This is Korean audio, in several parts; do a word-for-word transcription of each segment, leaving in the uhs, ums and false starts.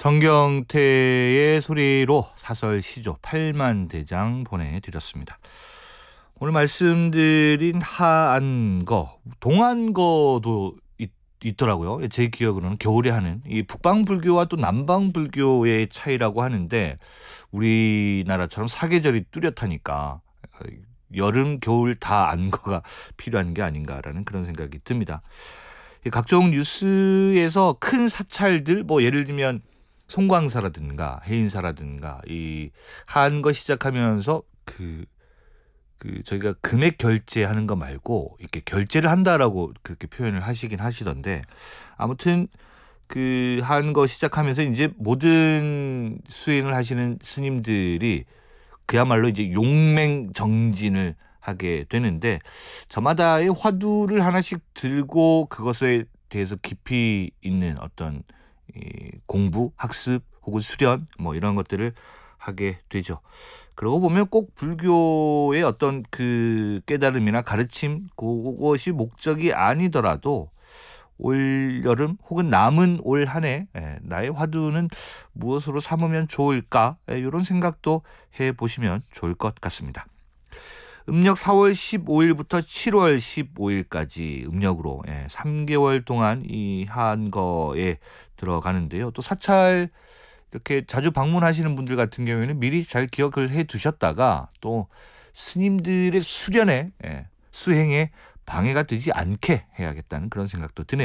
정경태의 소리로 사설 시조 팔만 대장 보내드렸습니다. 오늘 말씀드린 하안거, 동안거도 있, 있더라고요. 제 기억으로는 겨울에 하는 이 북방불교와 또 남방불교의 차이라고 하는데, 우리나라처럼 사계절이 뚜렷하니까 여름, 겨울 다 안거가 필요한 게 아닌가라는 그런 생각이 듭니다. 각종 뉴스에서 큰 사찰들, 뭐 예를 들면 송광사라든가 해인사라든가 이 하안거 시작하면서 그, 그 저희가 금액 결제하는 거 말고 이렇게 결제를 한다라고 그렇게 표현을 하시긴 하시던데, 아무튼 그 하안거 시작하면서 이제 모든 수행을 하시는 스님들이 그야말로 이제 용맹정진을 하게 되는데, 저마다의 화두를 하나씩 들고 그것에 대해서 깊이 있는 어떤 이 공부, 학습 혹은 수련 뭐 이런 것들을 하게 되죠. 그러고 보면 꼭 불교의 어떤 그 깨달음이나 가르침, 그것이 목적이 아니더라도 올 여름 혹은 남은 올 한 해 나의 화두는 무엇으로 삼으면 좋을까, 이런 생각도 해보시면 좋을 것 같습니다. 음력 사월 십오일부터 칠월 십오일까지 음력으로 삼 개월 동안 이 하안거에 들어가는데요. 또 사찰 이렇게 자주 방문하시는 분들 같은 경우에는 미리 잘 기억을 해 두셨다가 또 스님들의 수련에, 수행에 방해가 되지 않게 해야겠다는 그런 생각도 드네요.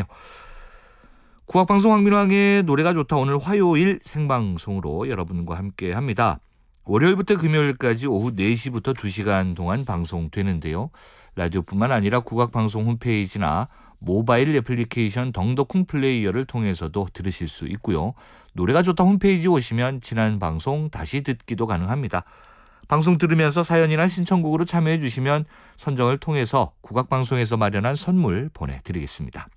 국악방송 황민왕의 노래가 좋다, 오늘 화요일 생방송으로 여러분과 함께 합니다. 월요일부터 금요일까지 오후 네 시부터 두 시간 동안 방송되는데요. 라디오뿐만 아니라 국악방송 홈페이지나 모바일 애플리케이션 덩더쿵 플레이어를 통해서도 들으실 수 있고요. 노래가 좋다 홈페이지 오시면 지난 방송 다시 듣기도 가능합니다. 방송 들으면서 사연이나 신청곡으로 참여해 주시면 선정을 통해서 국악방송에서 마련한 선물 보내드리겠습니다.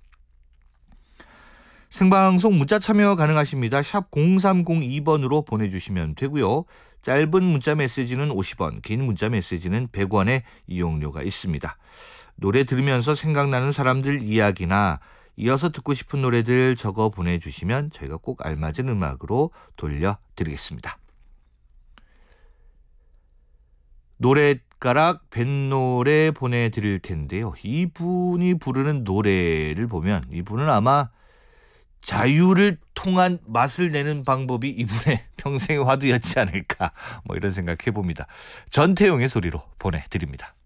생방송 문자 참여 가능하십니다. 샵 공삼공이 번으로 보내주시면 되고요. 짧은 문자 메시지는 오십 원, 긴 문자 메시지는 백 원의 이용료가 있습니다. 노래 들으면서 생각나는 사람들 이야기나 이어서 듣고 싶은 노래들 적어 보내주시면 저희가 꼭 알맞은 음악으로 돌려드리겠습니다. 노랫가락 뱃노래 보내드릴 텐데요. 이분이 부르는 노래를 보면 이분은 아마 자유를 통한 맛을 내는 방법이 이분의 평생의 화두였지 않을까, 뭐 이런 생각 해봅니다. 전태용의 소리로 보내드립니다.